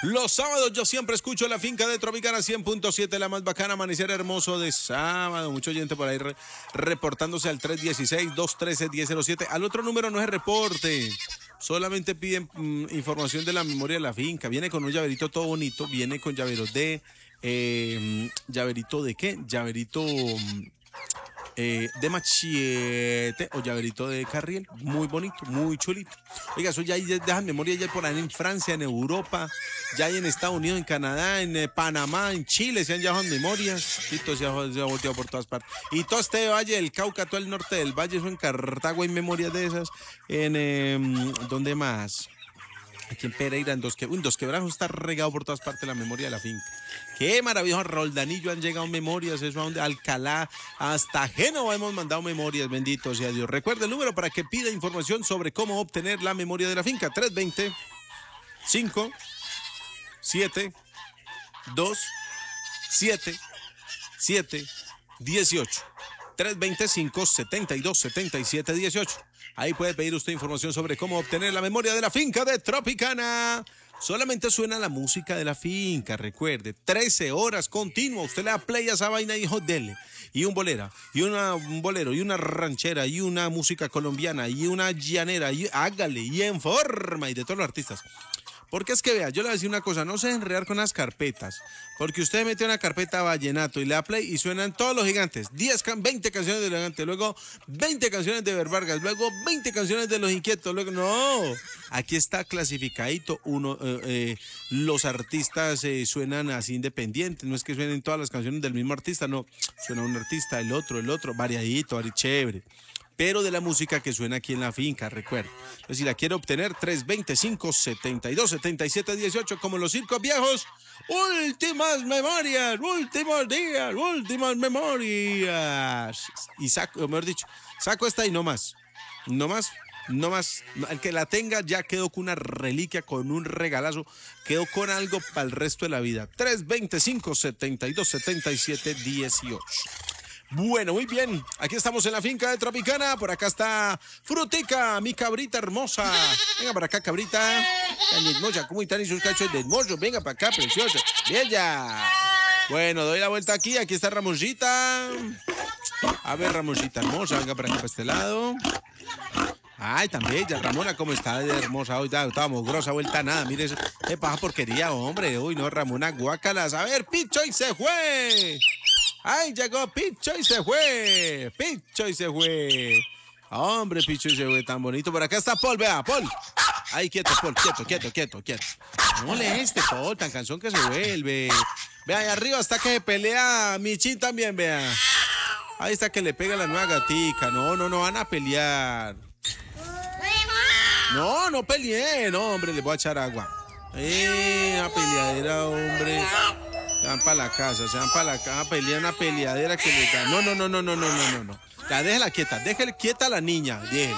Los sábados yo siempre escucho la finca de Tropicana 100.7, la más bacana, amanecer hermoso de sábado. Mucho oyente por ahí reportándose al 316-213-1007. Al otro número no se reporte. Solamente piden información de la memoria de la finca. Viene con un llaverito todo bonito. Viene con llaveros de... ¿llaverito de qué? Llaverito... de machete o llaverito de carriel, muy bonito, muy chulito. Oiga, eso ya hay, dejan memoria ya por ahí en Francia, en Europa, ya hay en Estados Unidos, en Canadá, en Panamá, en Chile, se han llevado memorias, y todo se ha volteado por todas partes. Y todo este valle del Cauca, todo el norte del valle, eso en Cartago hay memorias de esas, ¿dónde más? Aquí en Pereira, en Dos Quebrados está regado por todas partes la memoria de la finca. Qué maravilloso, Roldanillo han llegado memorias, eso a donde Alcalá, hasta Génova hemos mandado memorias, bendito sea Dios. Recuerde el número para que pida información sobre cómo obtener la memoria de la finca, 320 5 7 2 7 7 18. 325-72-77-18. Ahí puede pedir usted información sobre cómo obtener la memoria de la finca de Tropicana. Solamente suena la música de la finca, recuerde, 13 horas continua. Usted le da play a esa vaina y dele. Y un bolero, y una ranchera, y una música colombiana, y una llanera, y hágale, y en forma, y de todos los artistas. Porque es que vea, yo le voy a decir una cosa, no se dejen enredar con las carpetas, porque usted mete una carpeta vallenato y le da play y suenan todos los gigantes, 20 canciones de los gigantes, luego 20 canciones de Vervargas, luego 20 canciones de los inquietos, luego no, aquí está clasificadito, los artistas suenan así independientes, no es que suenen todas las canciones del mismo artista, no, suena un artista, el otro, variadito, chévere. Pero de la música que suena aquí en la finca, recuerda. Entonces, si la quiere obtener, 325-72-77-18, como los circos viejos, últimas memorias, últimos días, últimas memorias. Y saco, mejor dicho, saco esta y no más. No más. El que la tenga ya quedó con una reliquia, con un regalazo, quedó con algo para el resto de la vida. 325-72-77-18. Bueno, muy bien, aquí estamos en la finca de Tropicana, por acá está Frutica, mi cabrita hermosa. Venga para acá, cabrita. Tan hermosa, ¿cómo están esos cachos de hermosos? Venga para acá, preciosa. Bella. Bueno, doy la vuelta aquí está Ramoncita. A ver, Ramoncita hermosa, venga para acá, para este lado. Ay, tan bella, Ramona, ¿cómo está de hermosa hoy? Estaba mugrosa, vuelta a nada, mire, qué paja porquería, hombre. Uy, no, Ramona, guácalas. A ver, Picho, y se fue. ¡Ay, llegó Picho y se fue! ¡Picho y se fue! Hombre, Picho y se fue, tan bonito. Por acá está Paul, vea, Paul. ¡Ay, quieto, Paul! Quieto. No moleste, Paul, tan cansón que se vuelve. Vea, ahí arriba está que se pelea Michín también, vea. Ahí está que le pega la nueva gatica. No van a pelear. No peleé, no, hombre, le voy a echar agua. Una peleadera, hombre. Se van para la casa, pelear una peleadera que les da. No. Ya, déjela quieta a la niña, déjela.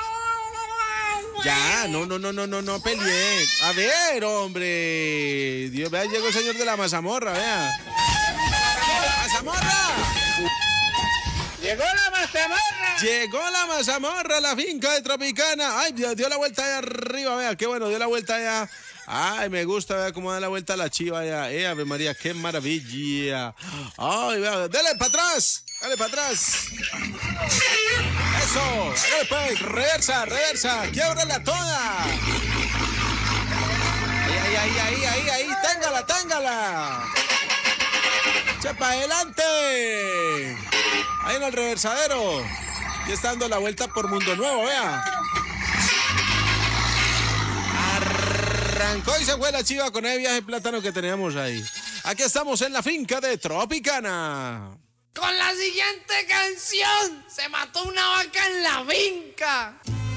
Ya, no peleé. A ver, hombre. Dios, vea, llegó el señor de la mazamorra, vea. ¡Mazamorra! Llegó la mazamorra a la finca de Tropicana. Ay, dio la vuelta allá arriba, vea, qué bueno, dio la vuelta allá. Ay, me gusta, vea cómo da la vuelta a la chiva allá. Ave María, qué maravilla. Ay, vea, dale para atrás. Eso, dale pues, reversa, quiebrala toda. Ahí, téngala. Echa para adelante. Ahí en el reversadero. Y está dando la vuelta por Mundo Nuevo, vea. Arrancó y se fue la chiva con el viaje de plátano que teníamos ahí. Aquí estamos en la finca de Tropicana. Con la siguiente canción, se mató una vaca en la finca.